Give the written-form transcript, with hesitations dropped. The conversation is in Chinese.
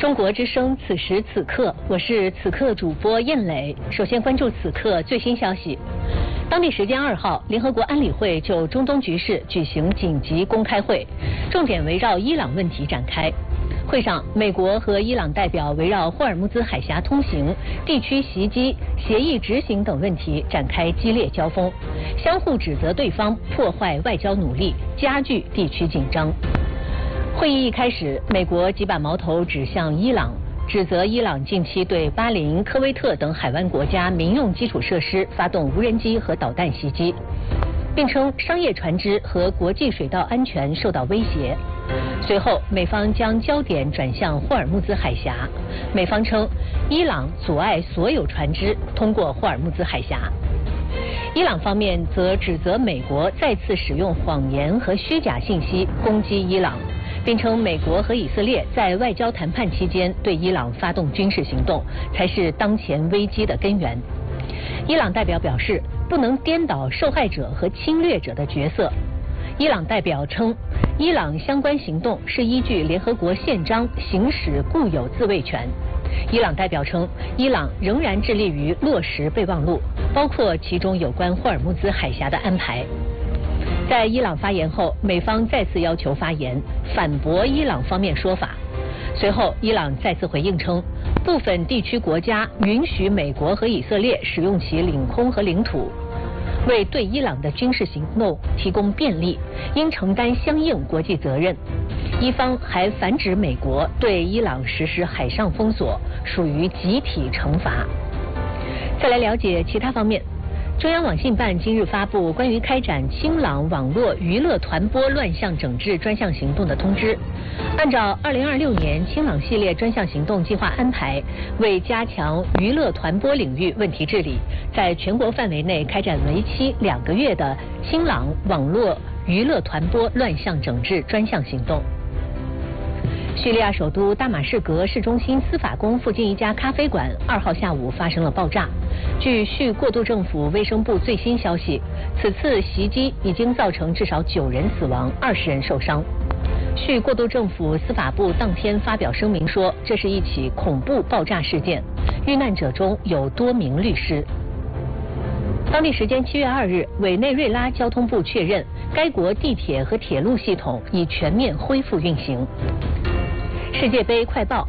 中国之声，此时此刻，我是此刻主播燕磊。首先关注此刻最新消息。当地时间2号，联合国安理会就中东局势举行紧急公开会，重点围绕伊朗问题展开。会上，美国和伊朗代表围绕霍尔木兹海峡通行、地区袭击、协议执行等问题展开激烈交锋，相互指责对方破坏外交努力，加剧地区紧张。会议一开始，美国即把矛头指向伊朗，指责伊朗近期对巴林、科威特等海湾国家民用基础设施发动无人机和导弹袭击，并称商业船只和国际水道安全受到威胁。随后，美方将焦点转向霍尔木兹海峡，美方称伊朗阻碍所有船只通过霍尔木兹海峡。伊朗方面则指责美国再次使用谎言和虚假信息攻击伊朗，并称美国和以色列在外交谈判期间对伊朗发动军事行动，才是当前危机的根源。伊朗代表表示，不能颠倒受害者和侵略者的角色。伊朗代表称，伊朗相关行动是依据联合国宪章行使固有自卫权。伊朗代表称，伊朗仍然致力于落实备忘录，包括其中有关霍尔木兹海峡的安排。在伊朗发言后，美方再次要求发言，反驳伊朗方面说法。随后，伊朗再次回应称，部分地区国家允许美国和以色列使用其领空和领土，为对伊朗的军事行动提供便利，应承担相应国际责任。伊方还反指美国对伊朗实施海上封锁，属于集体惩罚。再来了解其他方面。中央网信办今日发布关于开展清朗网络娱乐团播乱象整治专项行动的通知。按照2026年清朗系列专项行动计划安排，为加强娱乐团播领域问题治理，在全国范围内开展为期2个月的清朗网络娱乐团播乱象整治专项行动。叙利亚首都大马士革市中心司法宫附近一家咖啡馆2号下午发生了爆炸。据叙过渡政府卫生部最新消息，此次袭击已经造成至少9人死亡，20人受伤。叙过渡政府司法部当天发表声明说，这是一起恐怖爆炸事件，遇难者中有多名律师。当地时间7月2日，委内瑞拉交通部确认，该国地铁和铁路系统已全面恢复运行。世界杯快报。